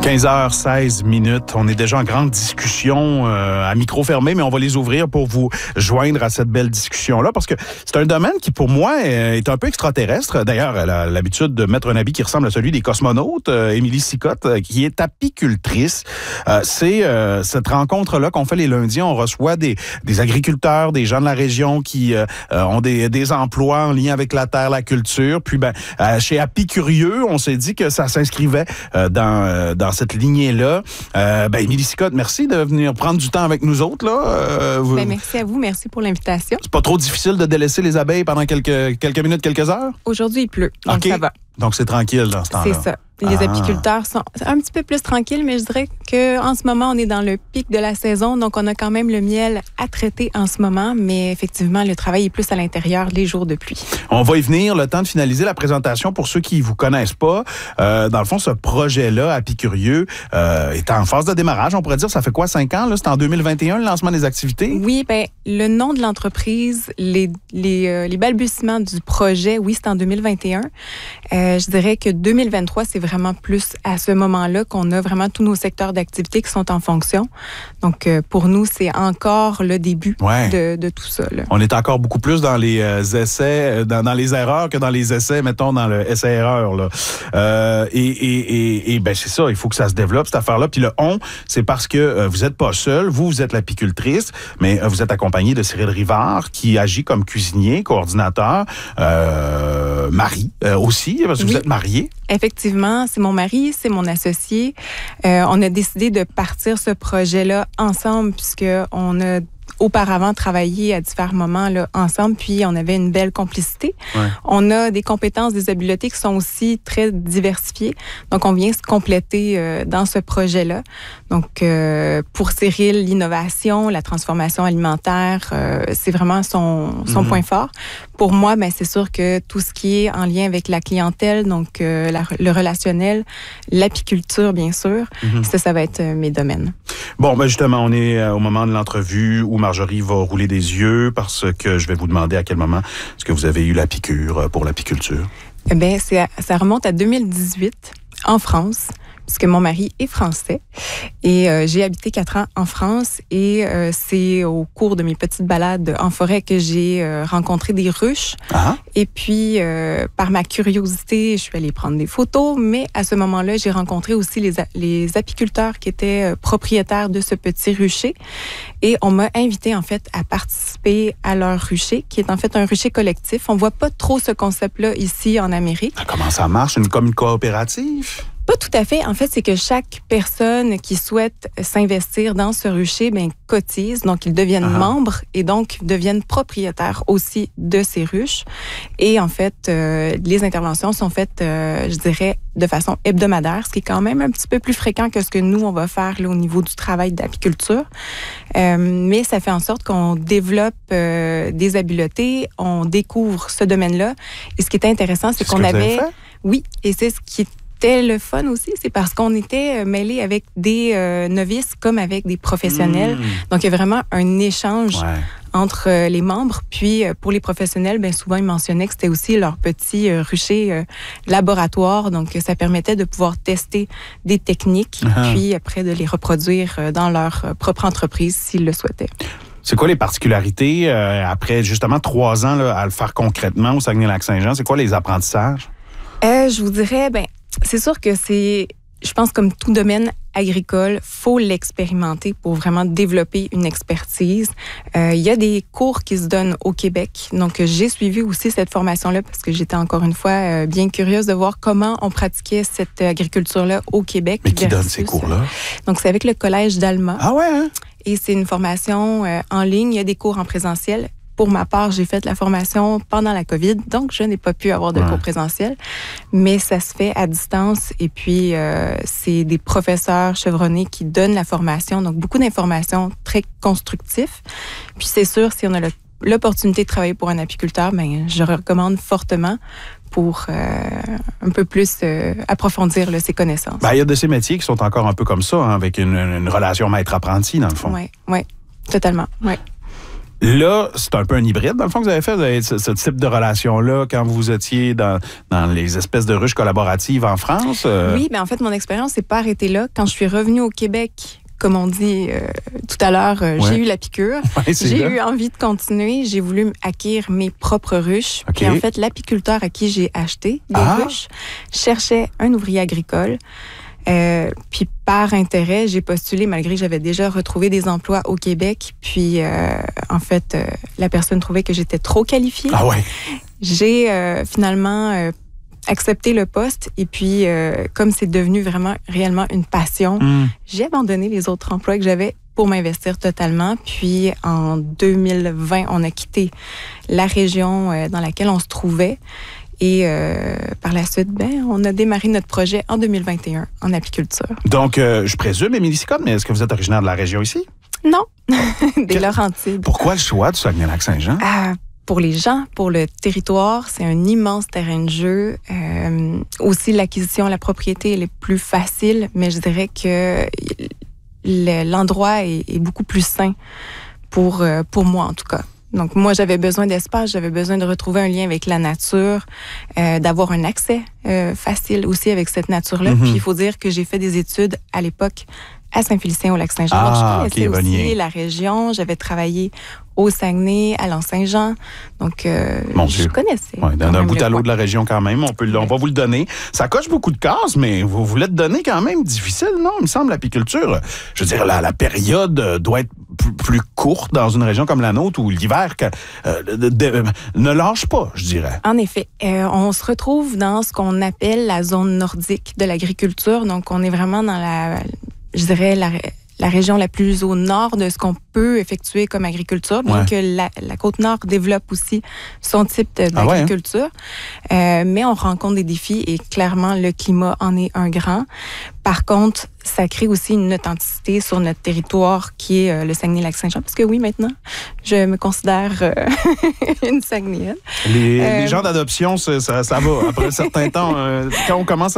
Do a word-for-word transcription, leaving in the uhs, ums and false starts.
quinze heures seize minutes. On est déjà en grande discussion euh, à micro fermé, mais on va les ouvrir pour vous joindre à cette belle discussion-là parce que c'est un domaine qui, pour moi, est un peu extraterrestre. D'ailleurs, elle a l'habitude de mettre un habit qui ressemble à celui des cosmonautes. Euh, Émilie Sicotte, euh, qui est apicultrice. Euh, c'est euh, cette rencontre-là qu'on fait les lundis. On reçoit des, des agriculteurs, des gens de la région qui euh, ont des, des emplois en lien avec la terre, la culture. Puis, ben, euh, chez Apicurieux, on s'est dit que ça s'inscrivait euh, dans, euh, dans cette lignée-là. Euh, ben, Émilie Sicotte, merci de venir prendre du temps avec nous autres. Là. Euh, vous... ben, merci à vous, merci pour l'invitation. C'est pas trop difficile de délaisser les abeilles pendant quelques, quelques minutes, quelques heures? Aujourd'hui, il pleut, donc okay. ça va. Donc, c'est tranquille dans ce temps-là. C'est ça. Les ah. apiculteurs sont un petit peu plus tranquilles, mais je dirais qu'en ce moment, on est dans le pic de la saison, donc on a quand même le miel à traiter en ce moment, mais effectivement, le travail est plus à l'intérieur les jours de pluie. On va y venir, le temps de finaliser la présentation pour ceux qui ne vous connaissent pas. Euh, dans le fond, ce projet-là, Apicurieux, euh, est en phase de démarrage. On pourrait dire, ça fait quoi, cinq ans? Là? C'est en deux mille vingt et un, le lancement des activités? Oui, bien, le nom de l'entreprise, les, les, euh, les balbutiements du projet, oui, c'est en deux mille vingt et un. Euh, je dirais que deux mille vingt-trois, c'est vraiment plus à ce moment-là qu'on a vraiment tous nos secteurs d'activité qui sont en fonction. Donc, euh, pour nous, c'est encore le début ouais. de, de tout ça. Là. On est encore beaucoup plus dans les euh, essais, dans, dans les erreurs que dans les essais, mettons, dans le essai-erreur. Là. Euh, et et, et, et ben, c'est ça, il faut que ça se développe, cette affaire-là. Puis le « on », c'est parce que euh, vous n'êtes pas seul. Vous, vous êtes l'apicultrice, mais euh, vous êtes accompagné de Cyril Rivard, qui agit comme cuisinier, coordinateur, euh, mari euh, aussi, parce que oui. vous êtes marié. Effectivement, c'est mon mari, c'est mon associé. Euh, on a décidé de partir ce projet-là ensemble puisqu'on a auparavant travaillé à différents moments là, ensemble, puis on avait une belle complicité. Ouais. On a des compétences, des habiletés qui sont aussi très diversifiées. Donc, on vient se compléter euh, dans ce projet-là. Donc, euh, pour Cyril, l'innovation, la transformation alimentaire, euh, c'est vraiment son, son mm-hmm. point fort. Pour moi, ben, c'est sûr que tout ce qui est en lien avec la clientèle, donc euh, la, le relationnel, l'apiculture, bien sûr, mm-hmm. ça, ça va être euh, mes domaines. Bon, ben justement, on est euh, au moment de l'entrevue où Marjorie va rouler des yeux parce que je vais vous demander à quel moment est-ce que vous avez eu la piqûre pour l'apiculture. Eh bien, c'est, ça remonte à deux mille dix-huit en France, puisque mon mari est français. Et euh, j'ai habité quatre ans en France et euh, c'est au cours de mes petites balades en forêt que j'ai euh, rencontré des ruches. Ah. Et puis, euh, par ma curiosité, je suis allée prendre des photos, mais à ce moment-là, j'ai rencontré aussi les, les apiculteurs qui étaient euh, propriétaires de ce petit rucher. Et on m'a invité en fait à participer à leur rucher, qui est en fait un rucher collectif. On voit pas trop ce concept-là ici en Amérique. Comment ça marche? Une, comme une coopérative? Pas tout à fait. En fait, c'est que chaque personne qui souhaite s'investir dans ce rucher, ben, cotise. Donc, ils deviennent uh-huh. membres et donc deviennent propriétaires aussi de ces ruches. Et en fait, euh, les interventions sont faites, euh, je dirais, de façon hebdomadaire, ce qui est quand même un petit peu plus fréquent que ce que nous, on va faire là, au niveau du travail d'apiculture. Euh, mais ça fait en sorte qu'on développe euh, des habiletés, on découvre ce domaine-là. Et ce qui est intéressant, c'est, c'est qu'on avait... Oui, et c'est ce qui est C'était le fun aussi, c'est parce qu'on était mêlés avec des euh, novices comme avec des professionnels. Mmh. Donc, il y a vraiment un échange ouais. entre euh, les membres. Puis, euh, pour les professionnels, bien souvent, ils mentionnaient que c'était aussi leur petit euh, rucher euh, laboratoire. Donc, ça permettait de pouvoir tester des techniques, uh-huh. puis après de les reproduire euh, dans leur euh, propre entreprise s'ils le souhaitaient. C'est quoi les particularités euh, après justement trois ans là, à le faire concrètement au Saguenay-Lac-Saint-Jean? C'est quoi les apprentissages? Euh, je vous dirais, ben c'est sûr que c'est, je pense, comme tout domaine agricole, faut l'expérimenter pour vraiment développer une expertise. Euh, il y a des cours qui se donnent au Québec. Donc, j'ai suivi aussi cette formation-là parce que j'étais encore une fois euh, bien curieuse de voir comment on pratiquait cette agriculture-là au Québec. Mais qui versus, donne ces cours-là? Donc, c'est avec le Collège d'Alma. Ah ouais, hein? Et c'est une formation euh, en ligne. Il y a des cours en présentiel. Pour ma part, j'ai fait la formation pendant la COVID, donc je n'ai pas pu avoir de ouais. cours présentiels, mais ça se fait à distance et puis euh, c'est des professeurs chevronnés qui donnent la formation, donc beaucoup d'informations très constructives. Puis c'est sûr, si on a le, l'opportunité de travailler pour un apiculteur, ben je recommande fortement pour euh, un peu plus euh, approfondir là, ses connaissances. Ben, il y a de ces métiers qui sont encore un peu comme ça, hein, avec une, une relation maître-apprenti, dans le fond. Oui, oui, totalement, oui. Là, c'est un peu un hybride, dans le fond, que vous avez fait, vous avez ce, ce type de relation-là quand vous étiez dans, dans les espèces de ruches collaboratives en France? Euh... Oui, bien en fait, mon expérience s'est pas arrêtée là. Quand je suis revenue au Québec, comme on dit euh, tout à l'heure, euh, ouais. j'ai eu la piqûre. Ouais, j'ai là. eu envie de continuer. J'ai voulu acquérir mes propres ruches. Okay. Et en fait, l'apiculteur à qui j'ai acheté des ah. ruches cherchait un ouvrier agricole. Euh, puis par intérêt, j'ai postulé malgré que j'avais déjà retrouvé des emplois au Québec. Puis euh, en fait, euh, la personne trouvait que j'étais trop qualifiée. Ah ouais. J'ai euh, finalement euh, accepté le poste et puis euh, comme c'est devenu vraiment réellement une passion, mm. j'ai abandonné les autres emplois que j'avais pour m'investir totalement. Puis en deux mille vingt, on a quitté la région euh, dans laquelle on se trouvait. Et euh, par la suite, ben, on a démarré notre projet en deux mille vingt et un en apiculture. Donc, euh, je présume, Émilie Sicotte, mais est-ce que vous êtes originaire de la région ici? Non, des que... Laurentides. Pourquoi le choix du Saguenay-Lac-Saint-Jean? Euh, pour les gens, pour le territoire, c'est un immense terrain de jeu. Euh, aussi, l'acquisition, la propriété, elle est plus facile, mais je dirais que le, l'endroit est, est beaucoup plus sain pour, pour moi, en tout cas. Donc, moi, j'avais besoin d'espace, j'avais besoin de retrouver un lien avec la nature, euh, d'avoir un accès euh, facile aussi avec cette nature-là. Mm-hmm. Puis, il faut dire que j'ai fait des études à l'époque à Saint-Félicien, au Lac-Saint-Jean. Ah, Donc, je connaissais okay, aussi bonnier. la région. J'avais travaillé au Saguenay, à l'Anse-Saint-Jean. Donc, euh, Mon je Dieu. connaissais. Ouais, d'un bout à l'autre de la région quand même. On, peut, ouais. on va vous le donner. Ça coche beaucoup de cases, mais vous voulez le donner quand même difficile, non? Il me semble, l'apiculture. Je veux dire, la, la période doit être plus, plus courte dans une région comme la nôtre où l'hiver euh, de, de, ne lâche pas, je dirais. En effet. Euh, on se retrouve dans ce qu'on appelle la zone nordique de l'agriculture. Donc, on est vraiment dans la, je dirais, la... la région la plus au nord de ce qu'on peut effectuer comme agriculture, bien ouais. que la, la Côte-Nord développe aussi son type de, d'agriculture. Ah ouais, hein? euh, mais on rencontre des défis et clairement, le climat en est un grand. Par contre, ça crée aussi une authenticité sur notre territoire qui est euh, le Saguenay-Lac-Saint-Jean. Parce que oui, maintenant, je me considère euh, une Saguenayenne. Les, euh, les gens d'adoption, ça, ça, ça va. Après un certain temps, euh, quand on commence à